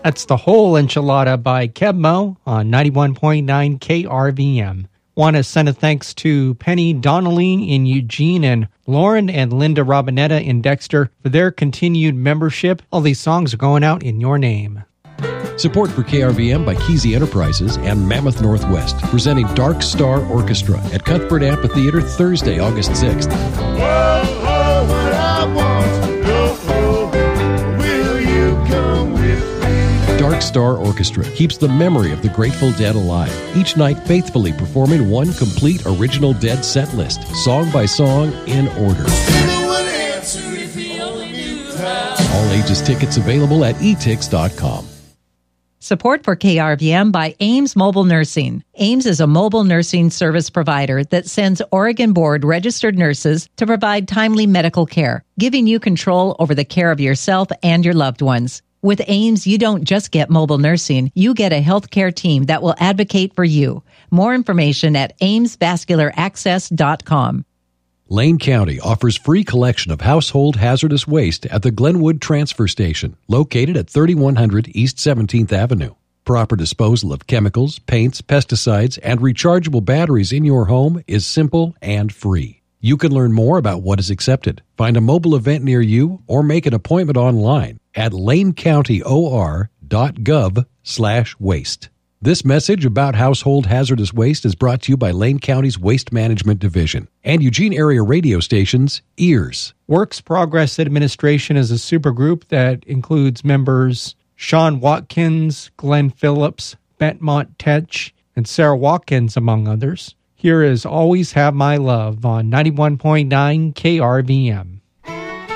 That's The Whole Enchilada by Kebmo on 91.9 KRVM. Want to send a thanks to Penny Donnelly in Eugene and Lauren and Linda Robinetta in Dexter for their continued membership. All these songs are going out in your name. Support for KRVM by Kesey Enterprises and Mammoth Northwest, presenting Dark Star Orchestra at Cuthbert Amphitheater Thursday, August 6th. What I want, will you come with me? Dark Star Orchestra keeps the memory of the Grateful Dead alive, each night faithfully performing one complete original Dead set list, song by song, in order. All ages tickets available at etix.com. Support for KRVM by Ames Mobile Nursing. Ames is a mobile nursing service provider that sends Oregon Board registered nurses to provide timely medical care, giving you control over the care of yourself and your loved ones. With Ames, you don't just get mobile nursing, you get a healthcare team that will advocate for you. More information at amesvascularaccess.com. Lane County offers free collection of household hazardous waste at the Glenwood Transfer Station, located at 3100 East 17th Avenue. Proper disposal of chemicals, paints, pesticides, and rechargeable batteries in your home is simple and free. You can learn more about what is accepted, find a mobile event near you, or make an appointment online at lanecountyor.gov/waste. This message about household hazardous waste is brought to you by Lane County's Waste Management Division and Eugene area radio stations EARS. Works Progress Administration is a supergroup that includes members Sean Watkins, Glenn Phillips, Bentmont Tetch, and Sarah Watkins, among others. Here is Always Have My Love on 91.9 KRVM.